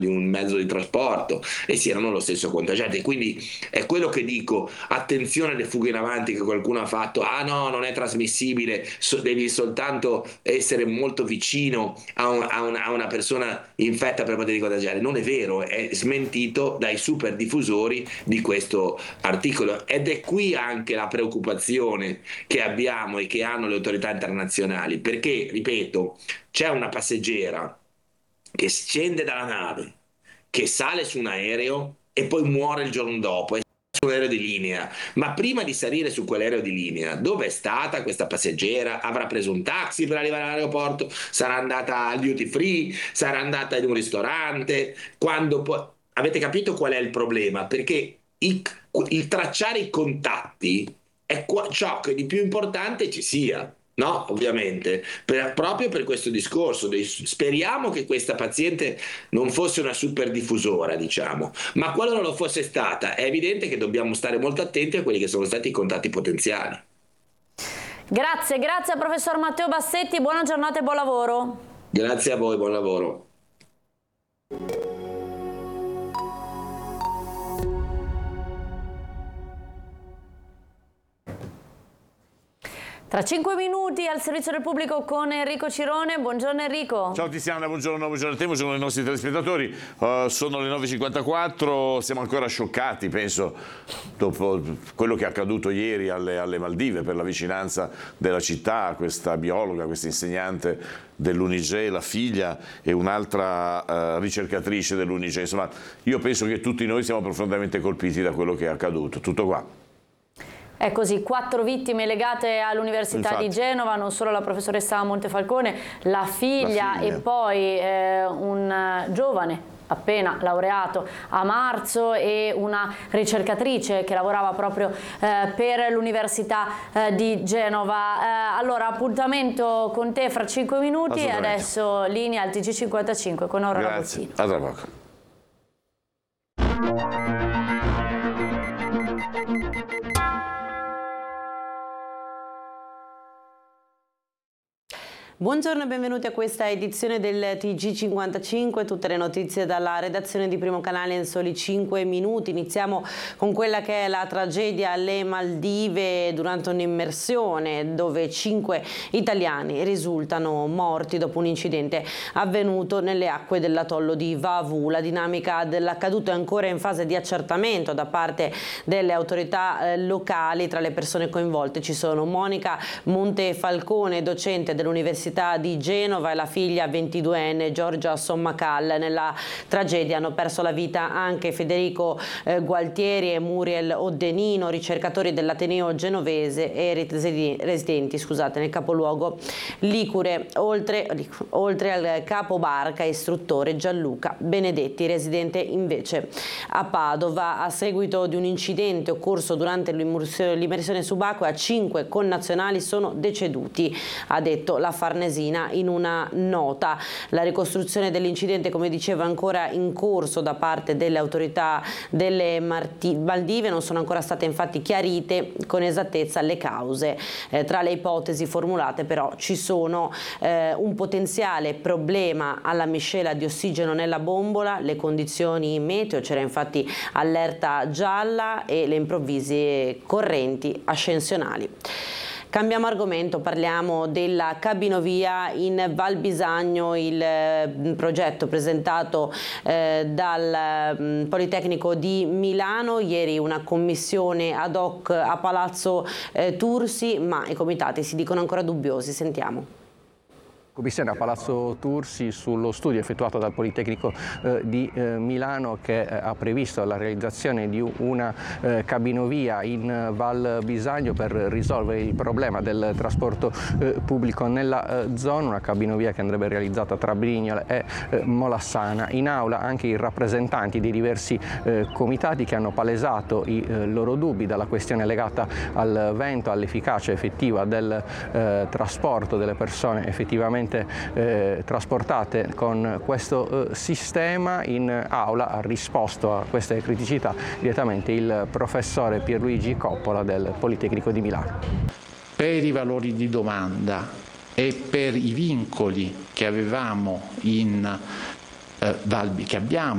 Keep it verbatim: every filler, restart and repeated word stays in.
di un mezzo di trasporto e si erano lo stesso contagiati. Quindi è quello che dico, attenzione alle fughe in avanti che qualcuno ha fatto: ah no, non è trasmissibile, so, devi soltanto essere molto vicino a, un, a, una, a una persona infetta per poter contagiare. Non è vero, è smentito dai super diffusori di questo articolo, ed è qui anche la preoccupazione che abbiamo e che hanno le autorità internazionali, perché, ripeto, c'è una passeggera che scende dalla nave, che sale su un aereo e poi muore il giorno dopo, è su un aereo di linea. Ma prima di salire su quell'aereo di linea, dove è stata questa passeggera? Avrà preso un taxi per arrivare all'aeroporto? Sarà andata al duty free? Sarà andata in un ristorante? Quando poi... Avete capito qual è il problema? Perché il, il tracciare i contatti è ciò che di più importante ci sia. No, ovviamente, per, proprio per questo discorso. Speriamo che questa paziente non fosse una super diffusora, diciamo, ma qualora lo fosse stata, è evidente che dobbiamo stare molto attenti a quelli che sono stati i contatti potenziali. Grazie, grazie al professor Matteo Bassetti, buona giornata e buon lavoro. Grazie a voi, buon lavoro. Tra cinque minuti al servizio del pubblico con Enrico Cirone. Buongiorno Enrico. Ciao Tiziana, buongiorno, buongiorno a te, buongiorno ai nostri telespettatori. Uh, sono le nove e cinquantaquattro, siamo ancora scioccati, penso, dopo quello che è accaduto ieri alle, alle Maldive, per la vicinanza della città, questa biologa, questa insegnante dell'U N I G E, la figlia, e un'altra uh, ricercatrice dell'U N I G E. Insomma, io penso che tutti noi siamo profondamente colpiti da quello che è accaduto. Tutto qua. È così, quattro vittime legate all'Università di Genova, non solo la professoressa Montefalcone, la figlia, la figlia. e poi eh, un giovane appena laureato a marzo e una ricercatrice che lavorava proprio eh, per l'Università eh, di Genova. Eh, allora, appuntamento con te fra cinque minuti e adesso linea al T G cinquantacinque con Aurora Bottini. A tra poco. Buongiorno e benvenuti a questa edizione del T G cinquantacinque, tutte le notizie dalla redazione di Primo Canale in soli cinque minuti. Iniziamo con quella che è la tragedia alle Maldive durante un'immersione dove cinque italiani risultano morti dopo un incidente avvenuto nelle acque dell'atollo di Vavu. La dinamica dell'accaduto è ancora in fase di accertamento da parte delle autorità locali. Tra le persone coinvolte ci sono Monica Montefalcone, docente dell'Università di Genova, e la figlia ventiduenne Giorgia Sommacal. Nella tragedia hanno perso la vita anche Federico eh, Gualtieri e Muriel Oddenino, ricercatori dell'Ateneo genovese e residenti scusate, nel capoluogo ligure, oltre, oltre al capobarca istruttore Gianluca Benedetti, residente invece a Padova. A seguito di un incidente occorso durante l'immersione subacquea, cinque connazionali sono deceduti, ha detto la Farnesina in una nota. La ricostruzione dell'incidente, come dicevo, è ancora in corso da parte delle autorità delle Maldive. Non sono ancora state infatti chiarite con esattezza le cause. Eh, tra le ipotesi formulate però ci sono eh, un potenziale problema alla miscela di ossigeno nella bombola, le condizioni meteo, c'era infatti allerta gialla, e le improvvise correnti ascensionali. Cambiamo argomento, parliamo della cabinovia in Val Bisagno, il progetto presentato eh, dal mh, Politecnico di Milano. Ieri una commissione ad hoc a Palazzo eh, Tursi, ma i comitati si dicono ancora dubbiosi. Sentiamo. Commissione a Palazzo Tursi sullo studio effettuato dal Politecnico eh, di eh, Milano, che eh, ha previsto la realizzazione di una eh, cabinovia in Val Bisagno per risolvere il problema del trasporto eh, pubblico nella eh, zona, una cabinovia che andrebbe realizzata tra Brignola e eh, Molassana. In aula anche i rappresentanti dei diversi eh, comitati che hanno palesato i eh, loro dubbi dalla questione legata al vento, all'efficacia effettiva del eh, trasporto delle persone effettivamente Eh, trasportate con questo eh, sistema. In aula ha risposto a queste criticità direttamente il professore Pierluigi Coppola del Politecnico di Milano. Per i valori di domanda e per i vincoli che avevamo in eh, Val, che abbiamo